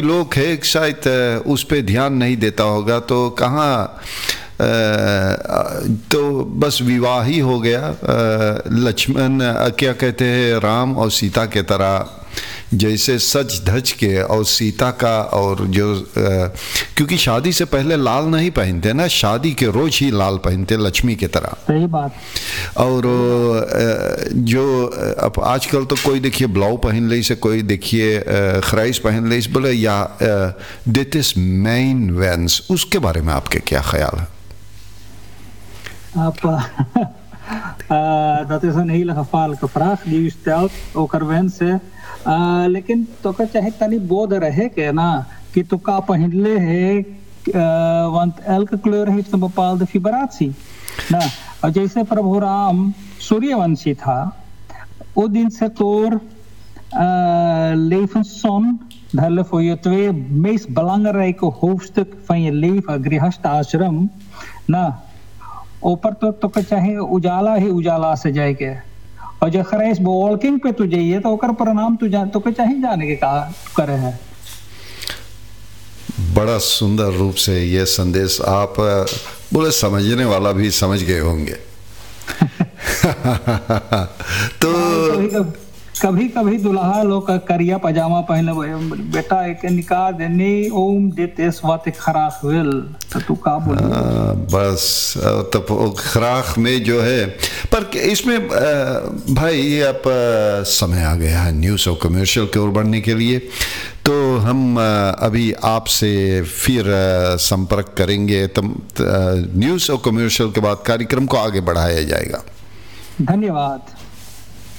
कोई लोग है शायद उस पे ध्यान नहीं देता होगा, तो कहाँ तो बस विवाह ही हो गया। लक्ष्मण क्या कहते हैं, राम और सीता के तरह जैसे सज धज के, और सीता का और जो क्योंकि शादी से पहले लाल नहीं पहनते ना, शादी के रोज ही लाल पहनते लक्ष्मी की तरह। सही बात। और जो अब आजकल तो कोई देखिए ब्लाउज पहन ले से, कोई देखिए खराइश पहन ले से, बोले या दिट इज मेन वेंस, उसके बारे में आपके क्या ख्याल है? Dat is een hele gevaarlijke vraag die u stelt, ook er wensen. लेकिन तो का चाहे तनी बोध रहे के ना कि तो का पहले है want elke kleur heeft een bepaalde vibratie ना। और जैसे प्रभु राम सूर्यवंशी था, वो दिन से तोर levenszon, dat hulle voor je twee meest belangrijke hoofdstuk van je leven, गृहस्थ आश्रम ना, ऊपर तो का चाहे उजाला ही उजाला से जाएगा। और जो खरेस वॉकिंग पे तू जाइए तो ओकर परिणाम तू जान तो के चाहे जाने के का करे है। बड़ा सुंदर रूप से ये संदेश आप बोले, समझने वाला भी समझ गए होंगे। तो कभी कभी दुल्हा लोग का करिया पजामा पहने, बेटा एक निकाह देने ओम देते स्वात खराख विल, तो तू का बोल बस। तो खराख में जो है, पर इसमें भाई अब समय आ गया है न्यूज़ और कमर्शियल की ओर बढ़ने के लिए, तो हम अभी आपसे फिर संपर्क करेंगे। न्यूज़ और कमर्शियल के बाद कार्यक्रम को आगे बढ़ाया जाएगा। धन्यवाद।